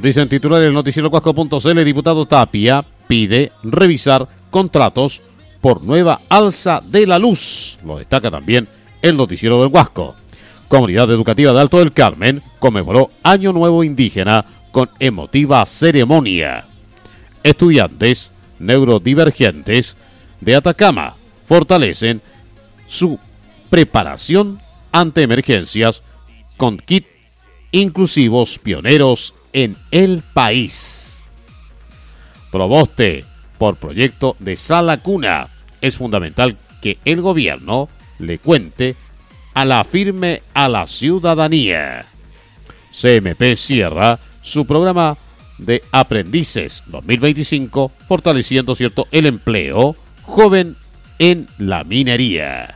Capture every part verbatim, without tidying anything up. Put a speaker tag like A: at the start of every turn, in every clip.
A: Dice en titular del noticiero Huasco punto c l, diputado Tapia pide revisar contratos por nueva alza de la luz. Lo destaca también el noticiero del Huasco. Comunidad Educativa de Alto del Carmen conmemoró Año Nuevo Indígena con emotiva ceremonia. Estudiantes neurodivergentes de Atacama fortalecen su preparación ante emergencias con kit inclusivos pioneros en el país. Proboste por proyecto de sala cuna. Es fundamental que el gobierno le cuente a la firme a la ciudadanía. C M P cierra su programa de aprendices dos mil veinticinco, fortaleciendo, cierto, el empleo joven en la minería.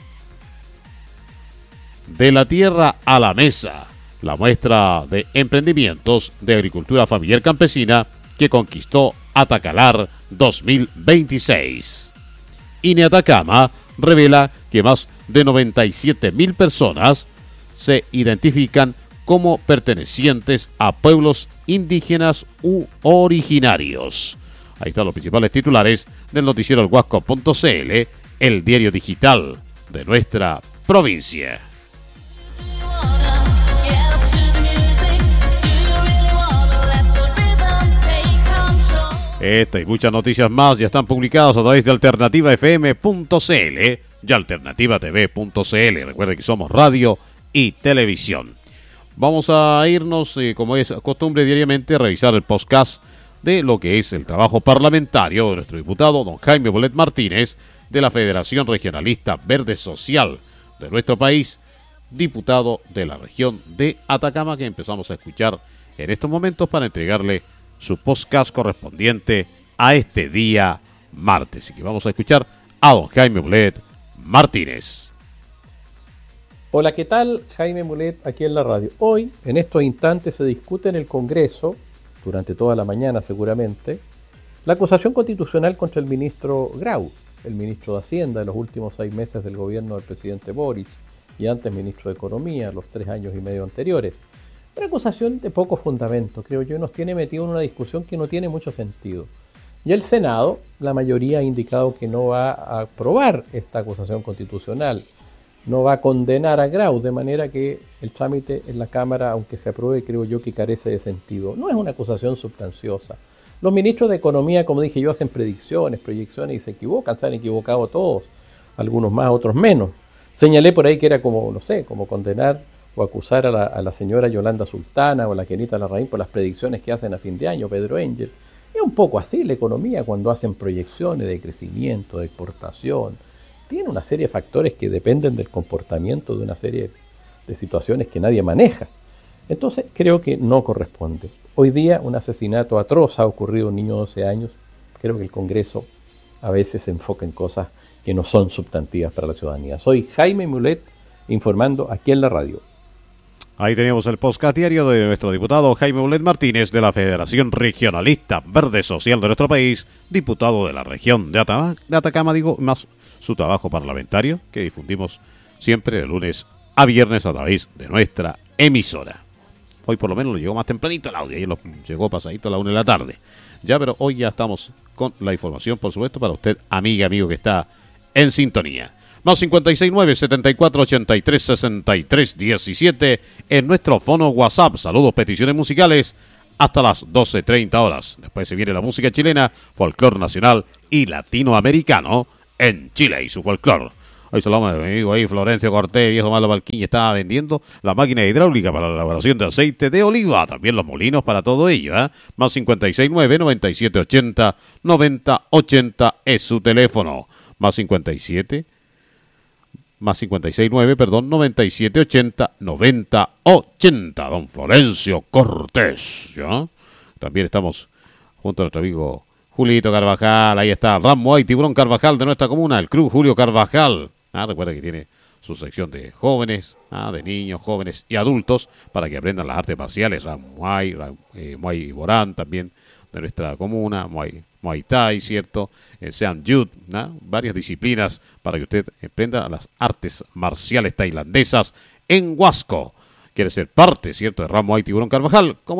A: De la tierra a la mesa, la muestra de emprendimientos de agricultura familiar campesina que conquistó Atacalar dos mil veintiséis. INE Atacama revela que más de noventa y siete mil personas se identifican como pertenecientes a pueblos indígenas u originarios. Ahí están los principales titulares del noticiero el Huasco punto c l, el diario digital de nuestra provincia. Esta y muchas noticias más ya están publicadas a través de alternativa f m punto c l y alternativa t v punto c l. Recuerden que somos radio y televisión. Vamos a irnos, eh, como es costumbre diariamente, a revisar el podcast de lo que es el trabajo parlamentario de nuestro diputado don Jaime Mulet Martínez, de la Federación Regionalista Verde Social de nuestro país, diputado de la región de Atacama, que empezamos a escuchar en estos momentos para entregarle su podcast correspondiente a este día martes. Y que vamos a escuchar a don Jaime Mulet Martínez.
B: Hola, ¿qué tal? Jaime Mulet aquí en la radio. Hoy, en estos instantes, se discute en el Congreso, durante toda la mañana seguramente, la acusación constitucional contra el ministro Grau, el ministro de Hacienda de los últimos seis meses del gobierno del presidente Boric y antes ministro de Economía, los tres años y medio anteriores. Una acusación de poco fundamento, creo yo, nos tiene metido en una discusión que no tiene mucho sentido. Y el Senado, la mayoría ha indicado que no va a aprobar esta acusación constitucional, no va a condenar a Grau, de manera que el trámite en la Cámara, aunque se apruebe, creo yo que carece de sentido. No es una acusación sustanciosa. Los ministros de Economía, como dije yo, hacen predicciones, proyecciones y se equivocan, se han equivocado todos, algunos más, otros menos. Señalé por ahí que era como, no sé, como condenar o acusar a la, a la señora Yolanda Sultana o a la Kenita Larraín por las predicciones que hacen a fin de año, Pedro Engel. Es un poco así la economía cuando hacen proyecciones de crecimiento, de exportación. Tiene una serie de factores que dependen del comportamiento de una serie de situaciones que nadie maneja. Entonces creo que no corresponde. Hoy día un asesinato atroz ha ocurrido a un niño de doce años. Creo que el Congreso a veces se enfoca en cosas que no son sustantivas para la ciudadanía. Soy Jaime Mulet informando aquí en la radio.
A: Ahí teníamos el podcast diario de nuestro diputado Jaime Mulet Martínez, de la Federación Regionalista Verde Social de nuestro país, diputado de la región de, Atacama, de Atacama, digo, más su trabajo parlamentario, que difundimos siempre de lunes a viernes a través de nuestra emisora. Hoy por lo menos le llegó más tempranito el audio, ayer lo llegó pasadito a la una de la tarde. Ya, pero hoy ya estamos con la información, por supuesto, para usted, amiga, amigo, que está en sintonía. Más cincuenta y seis nueve, setenta y cuatro, ochenta y tres, sesenta y tres, diecisiete en nuestro fono WhatsApp. Saludos, peticiones musicales hasta las doce treinta horas. Después se viene la música chilena, folclor nacional y latinoamericano en Chile y su folclor. Hoy saludamos a mi amigo ahí, Florencio Cortés, viejo malo Balquín, estaba vendiendo la máquina hidráulica para la elaboración de aceite de oliva, también los molinos para todo ello, ¿eh? Más cincuenta y seis nueve, noventa y siete ochenta, noventa ochenta es su teléfono. Más cincuenta y siete Más cincuenta y seis nueve, perdón, noventa y siete ochenta, noventa ochenta. Don Florencio Cortés, ¿ya? También estamos junto a nuestro amigo Julito Carvajal. Ahí está Rambo y Tiburón Carvajal de nuestra comuna, el Club Julio Carvajal. Ah, recuerda que tiene su sección de jóvenes, ah, de niños, jóvenes y adultos, para que aprendan las artes marciales. Muay, eh, Muay Borán también de nuestra comuna, Muay, Muay Thai, ¿cierto? Eh, Sean Jude, ¿no? Varias disciplinas para que usted aprenda las artes marciales tailandesas en Huasco. Quiere ser parte, ¿cierto?, de Rambo y Tiburón Carvajal, como